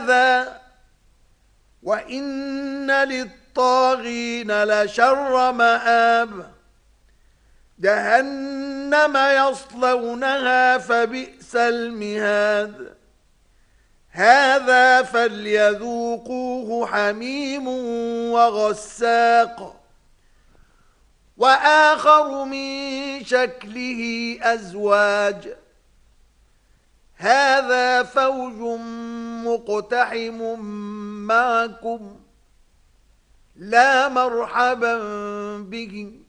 هذا وإن للطاغين لشر مآب جهنم يصلونها فبئس المهاد هذا فليذوقوه حميم وغساق وآخر من شكله أزواج هذا فوج مقتحم معكم لا مرحبا بهم